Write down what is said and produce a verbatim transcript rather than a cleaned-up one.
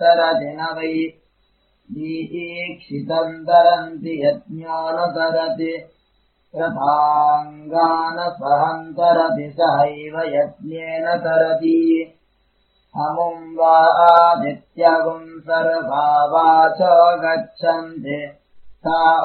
तरति न वै दीक्षितम् तरन्ति यज्ञो न तरति रथाङ्गानसहम् तरति सहैव यज्ञेन तरति अमुम् वा आदित्यगुम् सर्वा वाचो गच्छन्ति सा